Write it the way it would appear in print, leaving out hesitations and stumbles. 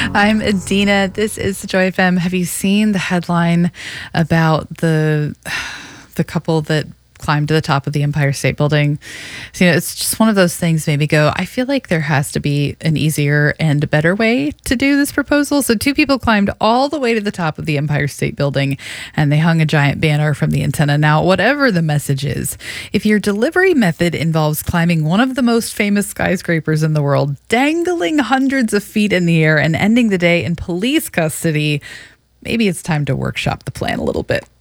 I'm Adina. This is the Joy FM. Have you seen the headline about the couple that climbed to the top of the Empire State Building? So, it's just one of those things made me go, I feel like there has to be an easier and better way to do this proposal. So two people climbed all the way to the top of the Empire State Building and they hung a giant banner from the antenna. Now, whatever the message is, if your delivery method involves climbing one of the most famous skyscrapers in the world, dangling hundreds of feet in the air and ending the day in police custody, maybe it's time to workshop the plan a little bit.